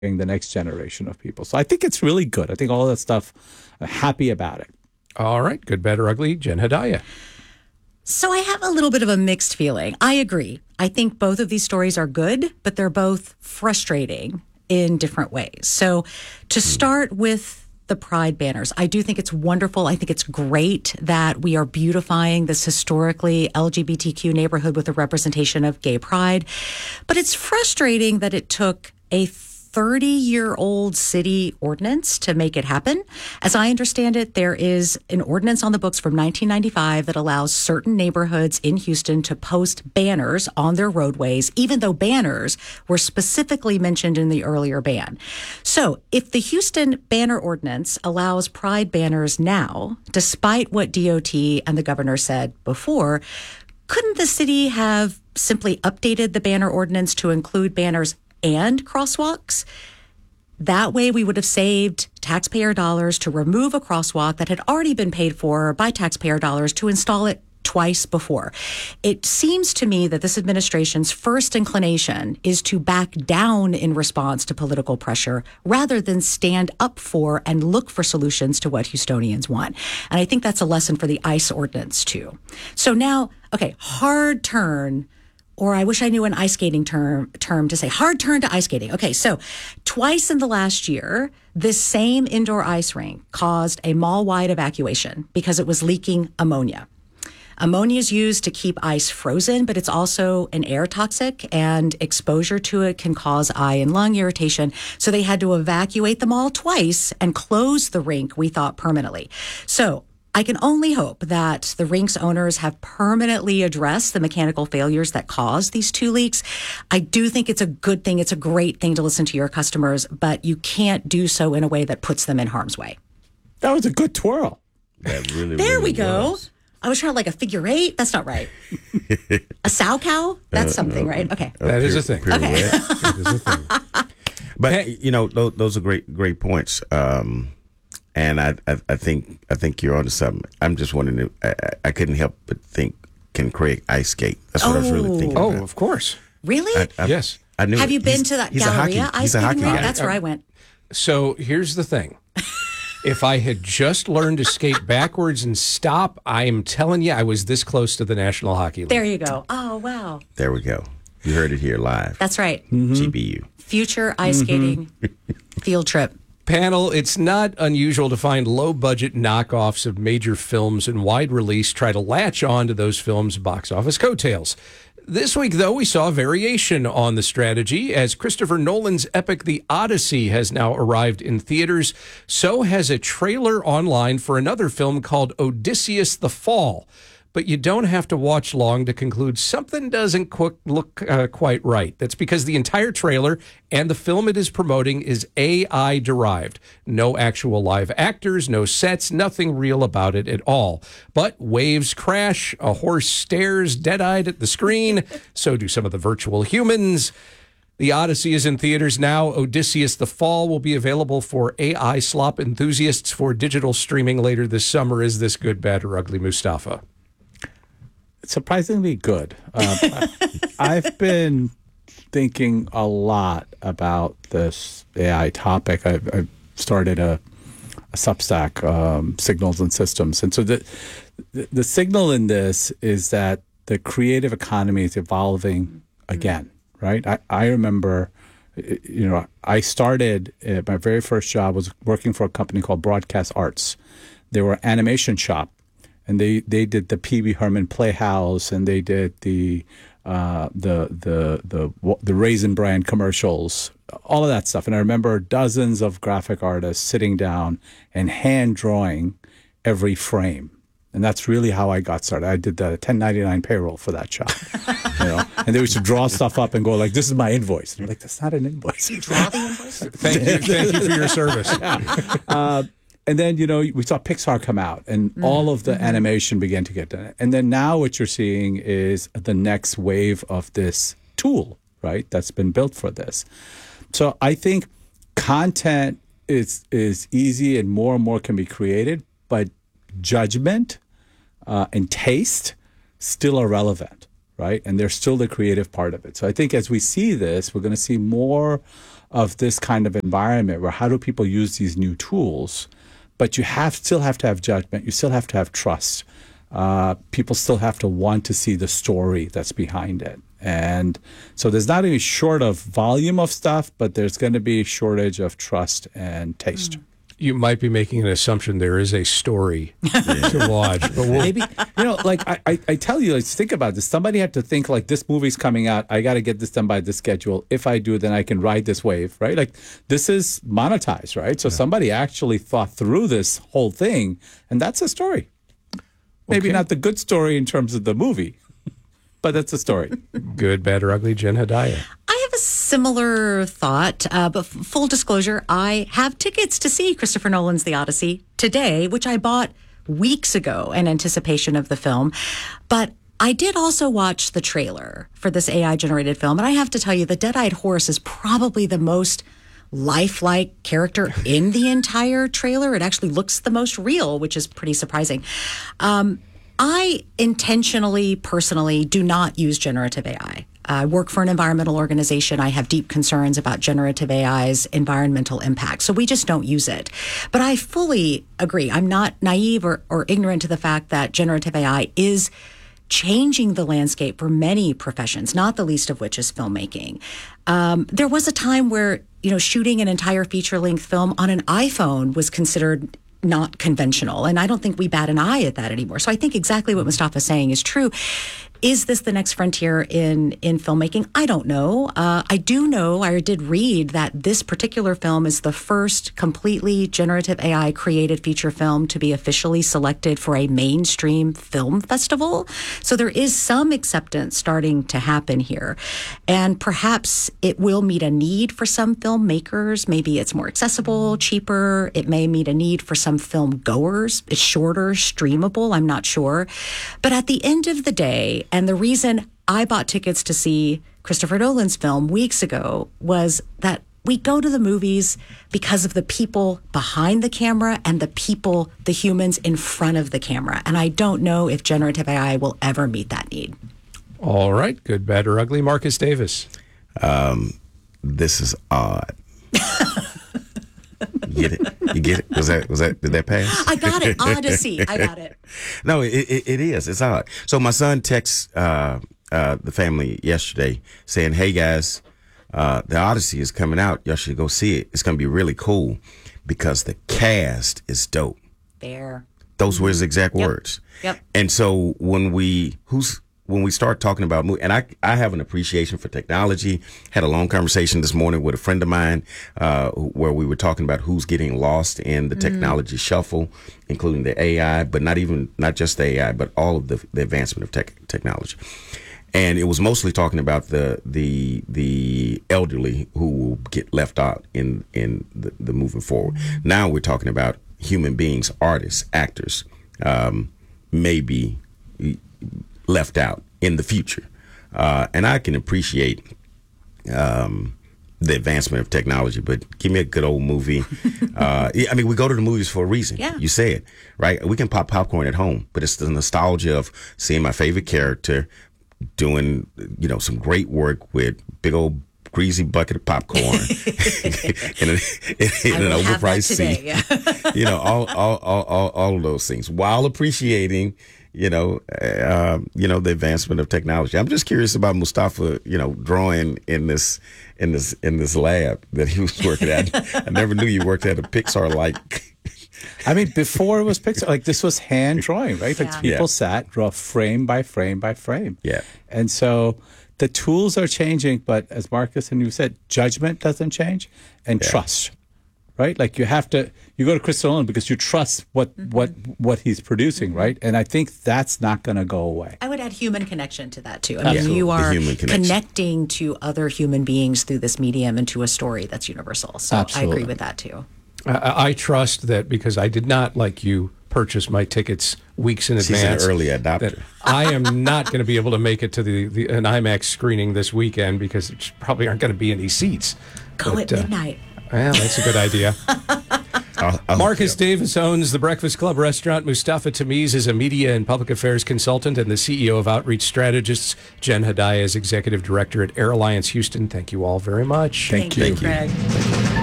the next generation of people. So I think it's really good. I think all that stuff, I'm happy about it. All right. Good, bad, or ugly. Jen Hedaya. So I have a little bit of a mixed feeling. I agree. I think both of these stories are good, but they're both frustrating in different ways. So to start with the Pride banners, I do think it's wonderful. I think it's great that we are beautifying this historically LGBTQ neighborhood with a representation of gay pride. But it's frustrating that it took a 30-year-old city ordinance to make it happen. As I understand it, there is an ordinance on the books from 1995 that allows certain neighborhoods in Houston to post banners on their roadways, even though banners were specifically mentioned in the earlier ban. So if the Houston banner ordinance allows pride banners now, despite what DOT and the governor said before, couldn't the city have simply updated the banner ordinance to include banners and crosswalks? That way we would have saved taxpayer dollars to remove a crosswalk that had already been paid for by taxpayer dollars to install it twice before. It seems to me that this administration's first inclination is to back down in response to political pressure rather than stand up for and look for solutions to what Houstonians want. And I think that's a lesson for the ICE ordinance too. So now, okay, hard turn, or I wish I knew an ice skating term to say, hard turn to ice skating. Okay, so twice in the last year, this same indoor ice rink caused a mall-wide evacuation because it was leaking ammonia. Ammonia is used to keep ice frozen, but it's also an air toxic, and exposure to it can cause eye and lung irritation. So they had to evacuate the mall twice and close the rink, we thought, permanently. So I can only hope that the rink's owners have permanently addressed the mechanical failures that caused these two leaks. I do think it's a good thing. It's a great thing to listen to your customers, but you can't do so in a way that puts them in harm's way. That was a good twirl. That really, there really we go. was. I was trying like a figure eight. That's not right. A sow cow? That's something, right? Okay. That is a thing. Okay. That is a thing. But, you know, those are great points. And I think you're onto something. I'm just wondering, I couldn't help but think, can Craig ice skate? That's what I was really thinking about. Of course. Really? Yes. I knew Have it. you been to that Galleria ice skating rink? guy. That's where I went. So here's the thing. If I had just learned to skate backwards and stop, I am telling you, I was this close to the National Hockey League. There you go. Oh, wow. There we go. You heard it here live. That's right. GBU. Future ice skating field trip. Panel, it's not unusual to find low-budget knockoffs of major films in wide release try to latch on to those films' box office coattails. This week, though, we saw a variation on the strategy. As Christopher Nolan's epic The Odyssey has now arrived in theaters, so has a trailer online for another film called Odysseus the Fall. But you don't have to watch long to conclude something doesn't look quite right. That's because the entire trailer and the film it is promoting is AI derived. No actual live actors, no sets, nothing real about it at all. But waves crash, a horse stares dead-eyed at the screen, so do some of the virtual humans. The Odyssey is in theaters now. Odysseus the Fall will be available for AI slop enthusiasts for digital streaming later this summer. Is this good, bad, or ugly, Mustafa? Surprisingly good. I've been thinking a lot about this AI topic. I've started a Substack, Signals and Systems. And so the signal in this is that the creative economy is evolving again, right? I remember, I started, my very first job was working for a company called Broadcast Arts. They were an animation shop. And they did the Pee Wee Herman Playhouse, and they did the Raisin Bran commercials, all of that stuff. And I remember dozens of graphic artists sitting down and hand drawing every frame. And that's really how I got started. I did the 1099 payroll for that shop. And they used to draw stuff up and go like, "This is my invoice." And I'm like, "That's not an invoice." You draw the invoice? Thank you for your service. And then, we saw Pixar come out, and all of the animation began to get done. And then now what you're seeing is the next wave of this tool, right, that's been built for this. So I think content is easy and more can be created, but judgment and taste still are relevant, right? And they're still the creative part of it. So I think as we see this, we're going to see more of this kind of environment where how do people use these new tools, but you still have to have judgment, you still have to have trust. People still have to want to see the story that's behind it. And so there's not any short of volume of stuff, but there's going to be a shortage of trust and taste. You might be making an assumption there is a story to watch, but Maybe, like I tell you, let's think about this. Somebody had to think like this movie's coming out. I got to get this done by this schedule. If I do, then I can ride this wave, right? Like this is monetized, right? So somebody actually thought through this whole thing, and that's a story. Maybe not the good story in terms of the movie, but that's a story. Good, bad, or ugly, Jen Hedaya. I have a similar thought, but full disclosure, I have tickets to see Christopher Nolan's The Odyssey today, which I bought weeks ago in anticipation of the film. But I did also watch the trailer for this AI-generated film, and I have to tell you, the Dead-Eyed Horse is probably the most lifelike character in the entire trailer. It actually looks the most real, which is pretty surprising. I intentionally, personally, do not use generative AI. I work for an environmental organization. I have deep concerns about generative AI's environmental impact. So we just don't use it. But I fully agree. I'm not naive or ignorant to the fact that generative AI is changing the landscape for many professions, not the least of which is filmmaking. There was a time where, shooting an entire feature-length film on an iPhone was considered not conventional. And I don't think we bat an eye at that anymore. So I think exactly what Mustafa's saying is true. Is this the next frontier in filmmaking? I don't know. I do know, I did read that this particular film is the first completely generative AI created feature film to be officially selected for a mainstream film festival. So there is some acceptance starting to happen here. And perhaps it will meet a need for some filmmakers. Maybe it's more accessible, cheaper. It may meet a need for some film goers. It's shorter, streamable. I'm not sure. But at the end of the day, and the reason I bought tickets to see Christopher Nolan's film weeks ago was that we go to the movies because of the people behind the camera and the humans in front of the camera. And I don't know if generative AI will ever meet that need. All right. Good, bad, or ugly, Marcus Davis. This is odd. You get it? You get it? Was that, did that pass? I got it. Odyssey. I got it. No, it is. It's odd. So my son texts the family yesterday saying, "Hey guys, the Odyssey is coming out. Y'all should go see it. It's going to be really cool because the cast is dope." Fair. Those were his exact words. Yep. And so when we start talking about movie, and I have an appreciation for technology. Had a long conversation this morning with a friend of mine where we were talking about who's getting lost in the technology shuffle, including the AI, but not just the AI, but all of the advancement of technology. And it was mostly talking about the elderly who will get left out in the moving forward. Now we're talking about human beings, artists, actors, maybe left out in the future. And I can appreciate the advancement of technology, but give me a good old movie. I mean, we go to the movies for a reason. Yeah. You say it, right? We can pop popcorn at home, but it's the nostalgia of seeing my favorite character doing, some great work with big old greasy bucket of popcorn in an overpriced seat. Yeah. all of those things while appreciating the advancement of technology. I'm just curious about Mustafa, drawing in this lab that he was working at. I never knew you worked at a Pixar-like. I mean, before it was Pixar, like this was hand drawing, right? Like people sat, draw frame by frame by frame. Yeah. And so the tools are changing, but as Marcus and you said, judgment doesn't change and trust. Right? Like you go to Christopher Nolan because you trust what he's producing, right? And I think that's not going to go away. I would add human connection to that too. I mean, you are connecting to other human beings through this medium and to a story that's universal. So Absolutely. I agree with that too. I trust that because I did not, like you, purchase my tickets weeks in advance. She's an early adopter. I am not going to be able to make it to an IMAX screening this weekend because there probably aren't going to be any seats. Go at midnight. Well, that's a good idea. I'll Marcus hook you up. Davis owns the Breakfast Club restaurant. Mustafa Tamiz is a media and public affairs consultant and the CEO of Outreach Strategists. Jen Hedaya is executive director at Air Alliance Houston. Thank you all very much. Thank you. Greg.